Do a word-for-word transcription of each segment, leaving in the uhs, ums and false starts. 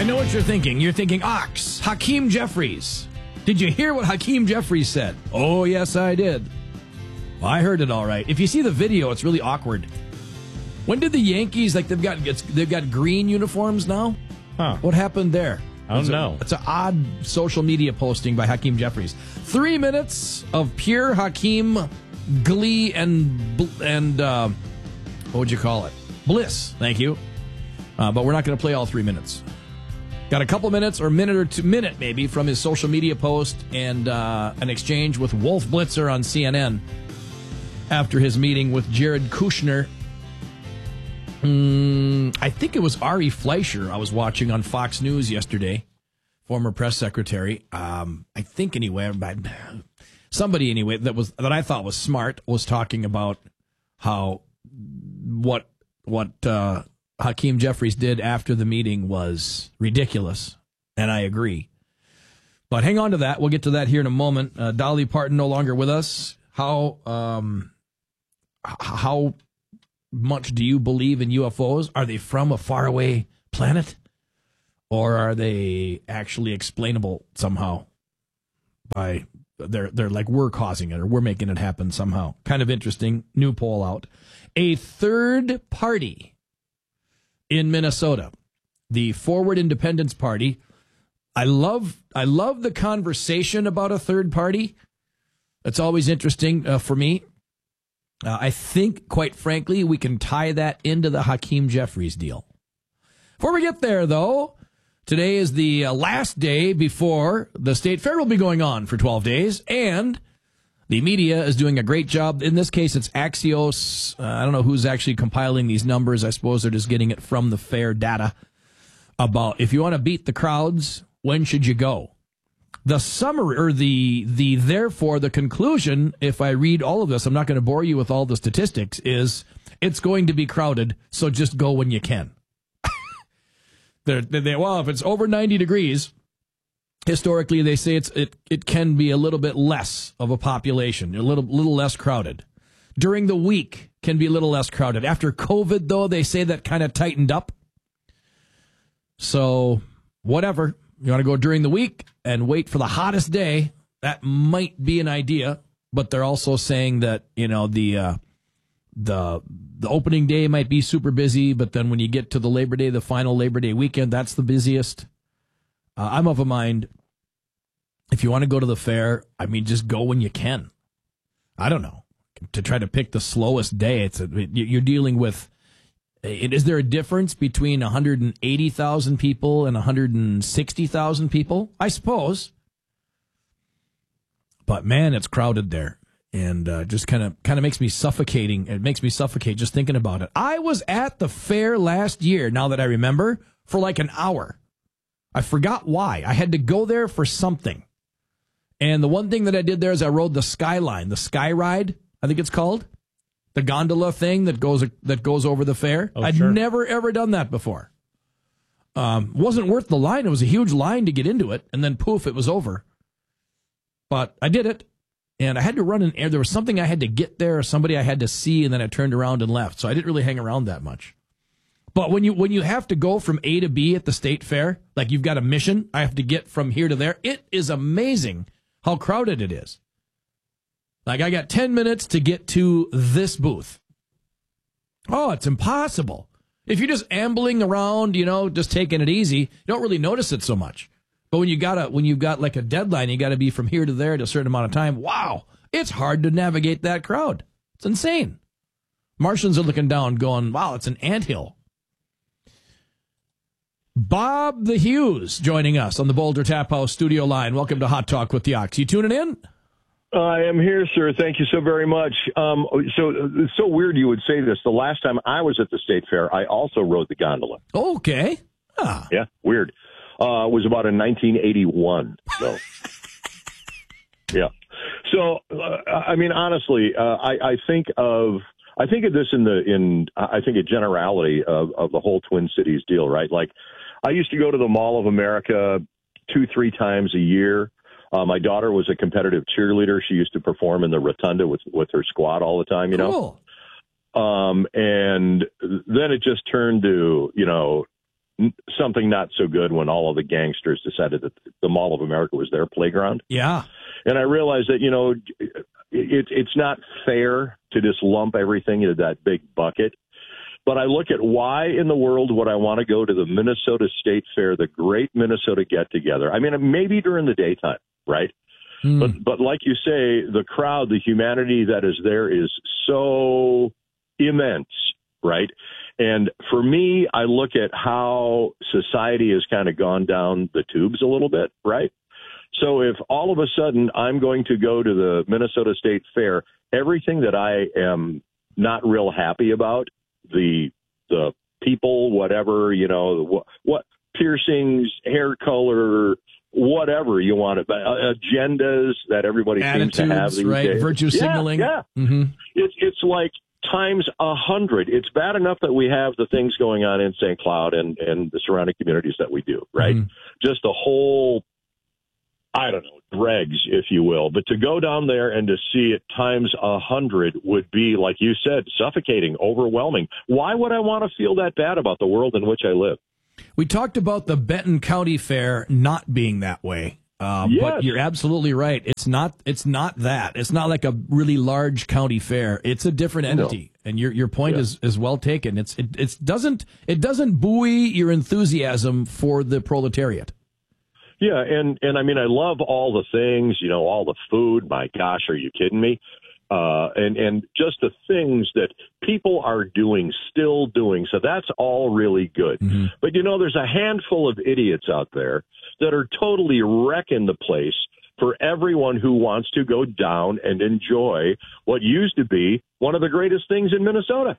I know what you're thinking. You're thinking, Ox, Hakeem Jeffries. Did you hear what Hakeem Jeffries said? Oh, yes, I did. Well, I heard it all right. If you see the video, it's really awkward. When did the Yankees, like, they've got it's, they've got green uniforms now? Huh. What happened there? I don't it's know. A, it's an odd social media posting by Hakeem Jeffries. Three minutes of pure Hakeem glee and, and uh, what would you call it? Bliss. Thank you. Uh, but we're not going to play all three minutes. Got a couple minutes or a minute or two, minute maybe, from his social media post and uh, an exchange with Wolf Blitzer on C N N after his meeting with Jared Kushner. Mm, I think it was Ari Fleischer I was watching on Fox News yesterday, former press secretary. Um, I think anyway, somebody anyway that was that I thought was smart was talking about how what what. Uh, Hakeem Jeffries did after the meeting was ridiculous, and I agree. But hang on to that. We'll get to that here in a moment. Uh, Dolly Parton no longer with us. How um, h- how much do you believe in U F Os? Are they from a faraway planet, or are they actually explainable somehow by they're they're like we're causing it or we're making it happen somehow? Kind of interesting. New poll out. A third party in Minnesota, the Forward Independence Party. I love I love the conversation about a third party. It's always interesting uh, for me. Uh, I think, quite frankly, we can tie that into the Hakeem Jeffries deal. Before we get there, though, today is the uh, last day before the state fair will be going on for twelve days, and the media is doing a great job. In this case, it's Axios. Uh, I don't know who's actually compiling these numbers. I suppose they're just getting it from the fair data about if you want to beat the crowds, when should you go? The summary, or the, the therefore, the conclusion, if I read all of this, I'm not going to bore you with all the statistics, is it's going to be crowded, so just go when you can. they're, they, well, if it's over ninety degrees... Historically, they say it's it, it can be a little bit less of a population, a little little less crowded. During the week, can be a little less crowded. After COVID, though, they say that kind of tightened up. So, whatever. You want to go during the week and wait for the hottest day, that might be an idea. But they're also saying that, you know, the uh, the the opening day might be super busy, but then when you get to the Labor Day, the final Labor Day weekend, that's the busiest. Uh, I'm of a mind, if you want to go to the fair, I mean, just go when you can. I don't know. To try to pick the slowest day, it's a, you're dealing with, is there a difference between one hundred eighty thousand people and one hundred sixty thousand people? I suppose. But, man, it's crowded there. And uh, just kind of kind of makes me suffocating. It makes me suffocate just thinking about it. I was at the fair last year, now that I remember, for like an hour. I forgot why. I had to go there for something. And the one thing that I did there is I rode the Skyline, the Sky Ride, I think it's called. The gondola thing that goes that goes over the fair. Oh, I'd sure. never, ever done that before. Um, wasn't worth the line. It was a huge line to get into it. And then, poof, it was over. But I did it. And I had to run in air. There was something I had to get there or somebody I had to see, and then I turned around and left. So I didn't really hang around that much. But when you when you have to go from A to B at the state fair, like you've got a mission, I have to get from here to there, it is amazing how crowded it is. Like, I got ten minutes to get to this booth. Oh, it's impossible. If you're just ambling around, you know, just taking it easy, you don't really notice it so much. But when you got a when you've got like a deadline, you got to be from here to there at a certain amount of time. Wow, it's hard to navigate that crowd. It's insane. Martians are looking down, going, "Wow, it's an anthill." Bob the Hughes joining us on the Boulder Tap House studio line. Welcome to Hot Talk with the Ox. You tuning in? I am here, sir. Thank you so very much. Um, so it's so weird you would say this. The last time I was at the state fair, I also rode the gondola. Okay. Ah. Yeah, weird. Uh, it was about in nineteen eighty-one. So, yeah. So, uh, I mean, honestly, uh, I, I think of I think of this in the in I think a generality of, of the whole Twin Cities deal, right? Like, I used to go to the Mall of America two, three times a year. Uh, my daughter was a competitive cheerleader. She used to perform in the rotunda with, with her squad all the time, you know? Cool. Um, and then it just turned to, you know, something not so good when all of the gangsters decided that the Mall of America was their playground. Yeah. And I realized that, you know, it, it's not fair to just lump everything into that big bucket. But I look at why in the world would I want to go to the Minnesota State Fair, the great Minnesota get-together? I mean, maybe during the daytime, right? Mm. But but like you say, the crowd, the humanity that is there is so immense, right? And for me, I look at how society has kind of gone down the tubes a little bit, right? So if all of a sudden I'm going to go to the Minnesota State Fair, everything that I am not real happy about, the the people, whatever, you know, what, what piercings, hair color, whatever you want, uh, agendas that everybody Attitudes, seems to have these right? days. Virtue signaling. Yeah, yeah. Mm-hmm. It's it's like times a hundred. It's bad enough that we have the things going on in Saint Cloud and, and the surrounding communities that we do, right? Mm-hmm. Just a whole, I don't know, dregs, if you will. But to go down there and to see it times a hundred would be, like you said, suffocating, overwhelming. Why would I want to feel that bad about the world in which I live? We talked about the Benton County Fair not being that way. Uh, yes. But you're absolutely right. It's not. It's not that. It's not like a really large county fair. It's a different entity. No. And your your point yeah. is, is well taken. It's it it's doesn't it doesn't buoy your enthusiasm for the proletariat. Yeah, and and I mean I love all the things, you know, all the food. My gosh, are you kidding me? Uh, and and just the things that people are doing, still doing. So that's all really good. Mm-hmm. But, you know, there's a handful of idiots out there that are totally wrecking the place for everyone who wants to go down and enjoy what used to be one of the greatest things in Minnesota.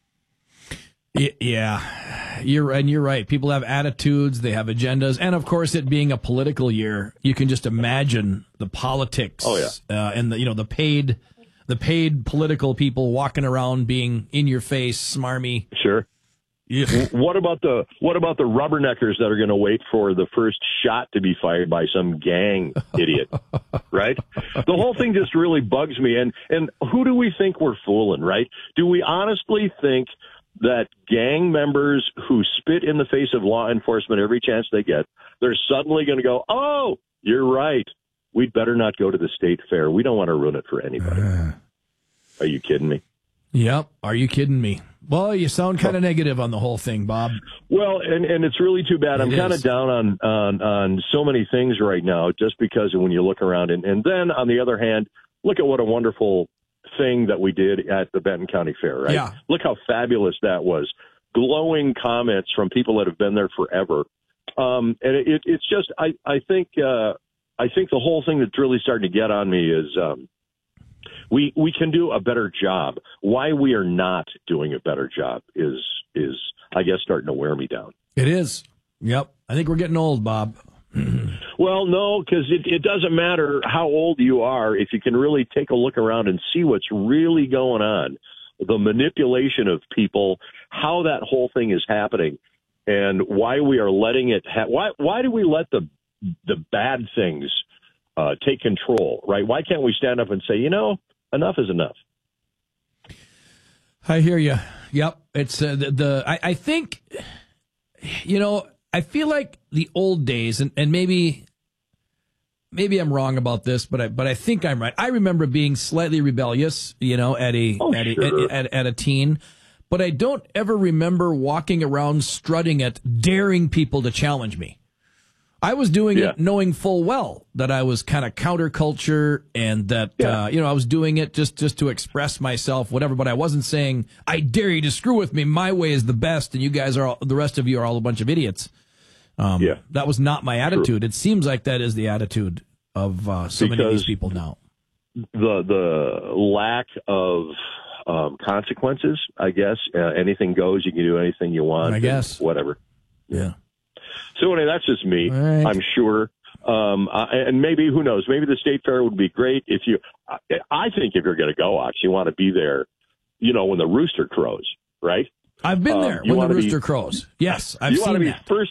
Yeah, you're and you're right. People have attitudes, they have agendas, and of course, it being a political year, you can just imagine the politics. Oh yeah, uh, and the you know the paid. The paid political people walking around being in your face, smarmy. Sure. Yeah. What about the what about the rubberneckers that are going to wait for the first shot to be fired by some gang idiot? Right? The whole thing just really bugs me. And and who do we think we're fooling? Right? Do we honestly think that gang members who spit in the face of law enforcement every chance they get, they're suddenly going to go, "Oh, you're right. We'd better not go to the state fair. We don't want to ruin it for anybody." Uh, Are you kidding me? Yep. Are you kidding me? Well, you sound kind of negative on the whole thing, Bob. Well, and, and it's really too bad. It I'm kind of is. down on, on on so many things right now just because of when you look around. And, and then, on the other hand, look at what a wonderful thing that we did at the Benton County Fair, right? Yeah. Look how fabulous that was. Glowing comments from people that have been there forever. Um, and it, it's just, I, I think... Uh, I think the whole thing that's really starting to get on me is um, we we can do a better job. Why we are not doing a better job is is I guess starting to wear me down. It is. Yep. I think we're getting old, Bob. Well, no, because it, it doesn't matter how old you are if you can really take a look around and see what's really going on, the manipulation of people, how that whole thing is happening, and why we are letting it. Ha- why why do we let the the bad things uh, take control, right? Why can't we stand up and say, you know, enough is enough? I hear you. Yep. It's uh, the, the I, I think, you know, I feel like the old days, and, and maybe maybe I'm wrong about this, but I but I think I'm right. I remember being slightly rebellious, you know, at a, oh, at, sure. a at, at, at a teen, but I don't ever remember walking around strutting it, daring people to challenge me. I was doing yeah. it knowing full well that I was kind of counterculture and that, yeah. uh, you know, I was doing it just, just to express myself, whatever. But I wasn't saying, I dare you to screw with me. My way is the best. And you guys are all, the rest of you are all a bunch of idiots. Um, yeah. That was not my attitude. True. It seems like that is the attitude of uh, so because many of these people now. The, the lack of um, consequences, I guess. Uh, anything goes. You can do anything you want. I guess. Whatever. Yeah. So anyway, that's just me. Right. I'm sure, um, uh, and maybe who knows? Maybe the state fair would be great if you. I, I think if you're going to go, Ox, you want to be there. You know, when the rooster crows, right? I've been um, there when the rooster be, crows. Yes, I've you seen want to be that. first and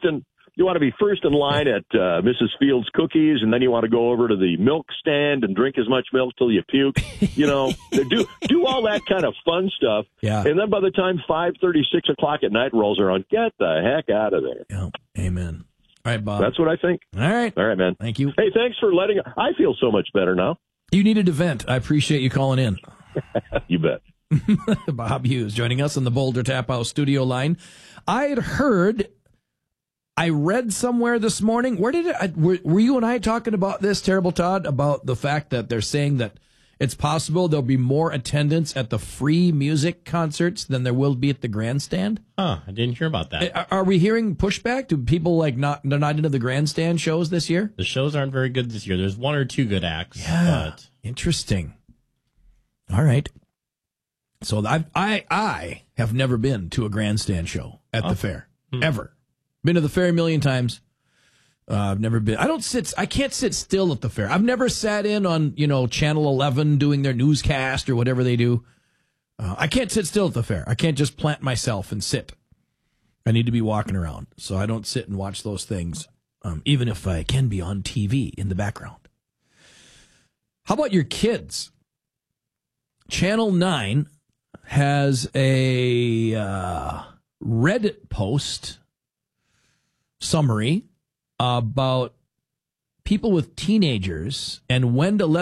you want to be first in line at uh, Missus Fields Cookies, and then you want to go over to the milk stand and drink as much milk till you puke. You know, do do all that kind of fun stuff. Yeah. And then by the time five thirty, six o'clock at night rolls around, get the heck out of there. Yeah. Amen. All right, Bob. That's what I think. All right. All right, man. Thank you. Hey, thanks for letting. I feel so much better now. You needed a vent. I appreciate you calling in. You bet. Bob Hughes joining us on the Boulder Tap House studio line. I had heard, I read somewhere this morning, where did it, I, were, were you and I talking about this, Terrible Todd, about the fact that they're saying that it's possible there'll be more attendance at the free music concerts than there will be at the grandstand? Huh, I didn't hear about that. Are, are we hearing pushback? Do people like not, they're not into the grandstand shows this year? The shows aren't very good this year. There's one or two good acts. Yeah. But Interesting. All right. So I I I have never been to a grandstand show at Oh. the fair Hmm. ever. Been to the fair a million times. Uh, I've never been. I don't sit. I can't sit still at the fair. I've never sat in on you know Channel eleven doing their newscast or whatever they do. Uh, I can't sit still at the fair. I can't just plant myself and sit. I need to be walking around, so I don't sit and watch those things, um, even if I can be on T V in the background. How about your kids? Channel nine has a uh, Reddit post summary about people with teenagers and when to let